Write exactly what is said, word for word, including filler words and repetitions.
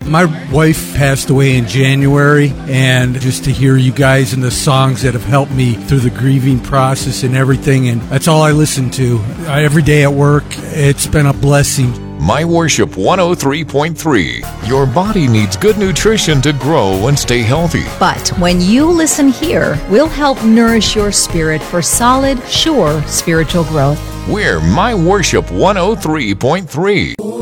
My wife passed away in January, and just to hear you guys and the songs that have helped me through the grieving process and everything, and that's all I listen to. Uh, every day at work, it's been a blessing. My Worship one oh three point three. Your body needs good nutrition to grow and stay healthy. But when you listen here, we'll help nourish your spirit for solid, sure spiritual growth. We're My Worship one oh three point three.